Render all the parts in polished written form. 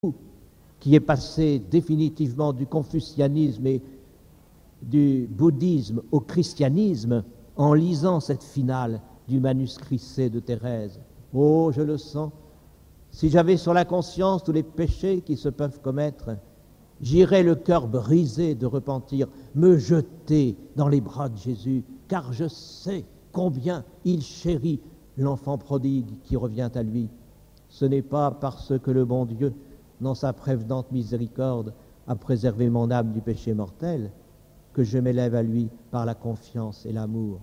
qui est passé définitivement du confucianisme et du bouddhisme au christianisme en lisant cette finale du manuscrit C de Thérèse. Oh, je le sens. Si j'avais sur la conscience tous les péchés qui se peuvent commettre, j'irais le cœur brisé de repentir, me jeter dans les bras de Jésus, car je sais combien il chérit l'enfant prodigue qui revient à lui. Ce n'est pas parce que le bon Dieu, dans sa prévenante miséricorde, a préservé mon âme du péché mortel, que je m'élève à lui par la confiance et l'amour.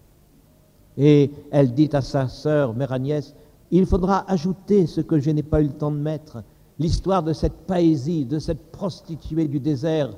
Et elle dit à sa sœur, Mère Agnès, il faudra ajouter ce que je n'ai pas eu le temps de mettre, l'histoire de cette Paésie, de cette prostituée du désert,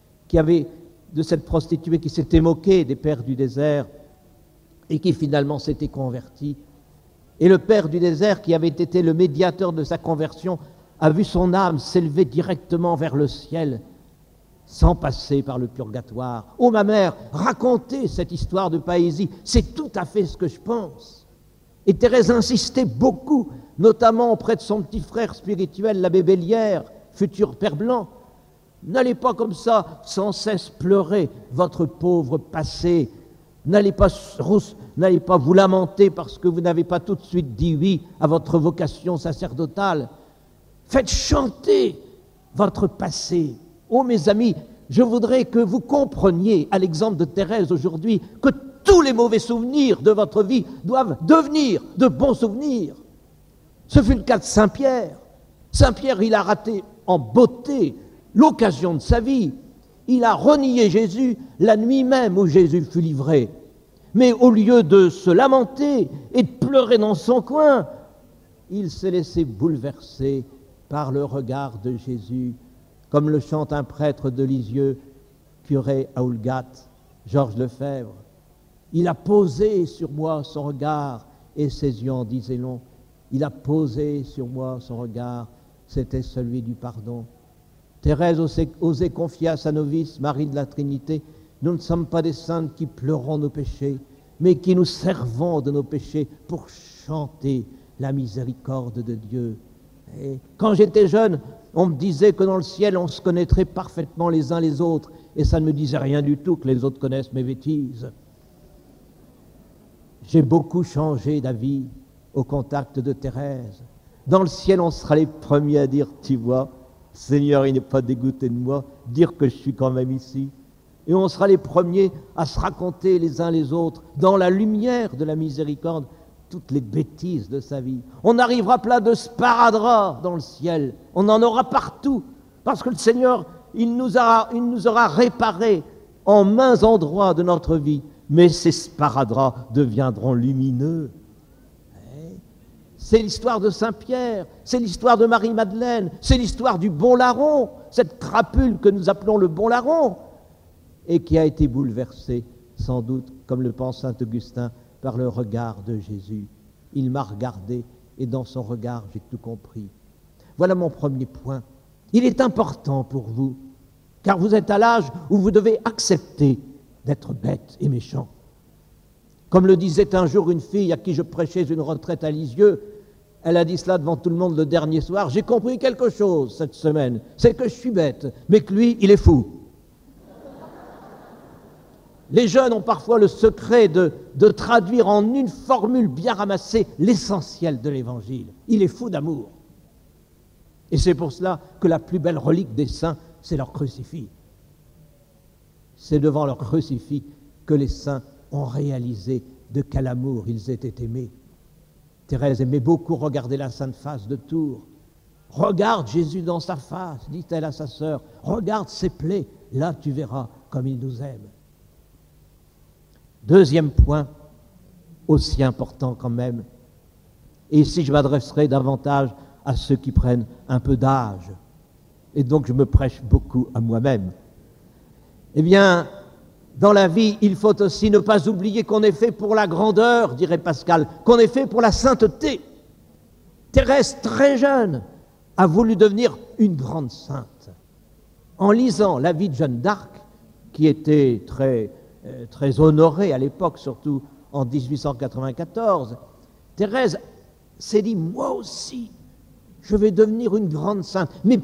de cette prostituée qui s'était moquée des pères du désert et qui finalement s'était convertie. Et le père du désert, qui avait été le médiateur de sa conversion, a vu son âme s'élever directement vers le ciel, sans passer par le purgatoire. Oh, ma mère, racontez cette histoire de Paésie, c'est tout à fait ce que je pense. Et Thérèse insistait beaucoup, notamment auprès de son petit frère spirituel, l'abbé Bellière, futur père blanc. N'allez pas comme ça, sans cesse pleurer votre pauvre passé. N'allez pas vous lamenter parce que vous n'avez pas tout de suite dit oui à votre vocation sacerdotale. Faites chanter votre passé. Oh, mes amis, je voudrais que vous compreniez, à l'exemple de Thérèse aujourd'hui, que tous les mauvais souvenirs de votre vie doivent devenir de bons souvenirs. Ce fut le cas de Saint-Pierre. Saint-Pierre, il a raté en beauté l'occasion de sa vie. Il a renié Jésus la nuit même où Jésus fut livré. Mais au lieu de se lamenter et de pleurer dans son coin, il s'est laissé bouleverser par le regard de Jésus, comme le chante un prêtre de Lisieux, curé à Oulgat, Georges Lefebvre. Il a posé sur moi son regard, et ses yeux en disaient long. Il a posé sur moi son regard, c'était celui du pardon. Thérèse osait confier à sa novice, Marie de la Trinité, nous ne sommes pas des saintes qui pleurons nos péchés, mais qui nous servons de nos péchés pour chanter la miséricorde de Dieu. Et quand j'étais jeune, on me disait que dans le ciel, on se connaîtrait parfaitement les uns les autres, et ça ne me disait rien du tout que les autres connaissent mes bêtises. J'ai beaucoup changé d'avis au contact de Thérèse. Dans le ciel, on sera les premiers à dire, tu vois, Seigneur, il n'est pas dégoûté de moi, dire que je suis quand même ici. Et on sera les premiers à se raconter les uns les autres, dans la lumière de la miséricorde, toutes les bêtises de sa vie. On arrivera plein de sparadraps dans le ciel. On en aura partout, parce que le Seigneur, il nous aura réparés en maints endroits de notre vie. Mais ces sparadraps deviendront lumineux. C'est l'histoire de Saint-Pierre, c'est l'histoire de Marie-Madeleine, c'est l'histoire du bon larron, cette crapule que nous appelons le bon larron, et qui a été bouleversée, sans doute, comme le pense saint Augustin, par le regard de Jésus. Il m'a regardé, et dans son regard, j'ai tout compris. Voilà mon premier point. Il est important pour vous, car vous êtes à l'âge où vous devez accepter d'être bête et méchant. Comme le disait un jour une fille à qui je prêchais une retraite à Lisieux, elle a dit cela devant tout le monde le dernier soir, j'ai compris quelque chose cette semaine, c'est que je suis bête, mais que lui, il est fou. Les jeunes ont parfois le secret de traduire en une formule bien ramassée l'essentiel de l'Évangile. Il est fou d'amour. Et c'est pour cela que la plus belle relique des saints, c'est leur crucifix. C'est devant leur crucifix que les saints ont réalisé de quel amour ils étaient aimés. Thérèse aimait beaucoup regarder la Sainte Face de Tours. Regarde Jésus dans sa face, dit-elle à sa sœur. Regarde ses plaies, là tu verras comme il nous aime. Deuxième point, aussi important quand même, et ici je m'adresserai davantage à ceux qui prennent un peu d'âge, et donc je me prêche beaucoup à moi-même. Eh bien, dans la vie, il faut aussi ne pas oublier qu'on est fait pour la grandeur, dirait Pascal, qu'on est fait pour la sainteté. Thérèse, très jeune, a voulu devenir une grande sainte. En lisant la vie de Jeanne d'Arc, qui était très honorée à l'époque, surtout en 1894, Thérèse s'est dit, moi aussi, je vais devenir une grande sainte. Mais